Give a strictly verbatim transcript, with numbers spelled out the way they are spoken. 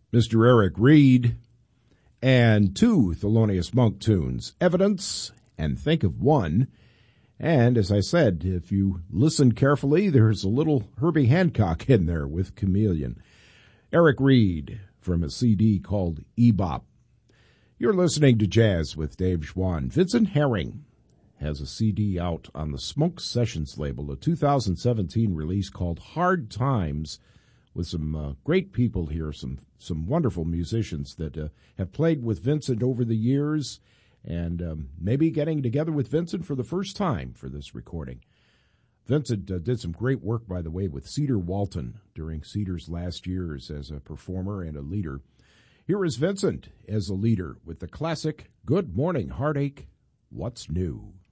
Mister Eric Reed, and two Thelonious Monk tunes, Evidence and Think of One. And as I said, if you listen carefully, there's a little Herbie Hancock in there with Chameleon. Eric Reed from a C D called E-Bop. You're listening to Jazz with Dave Schwann. Vincent Herring has a C D out on the Smoke Sessions label, a two thousand seventeen release called Hard Times, with some uh, great people here, some some wonderful musicians that uh, have played with Vincent over the years, and um, maybe getting together with Vincent for the first time for this recording. Vincent uh, did some great work, by the way, with Cedar Walton during Cedar's last years as a performer and a leader. Here is Vincent as a leader with the classic Good Morning Heartache, What's New?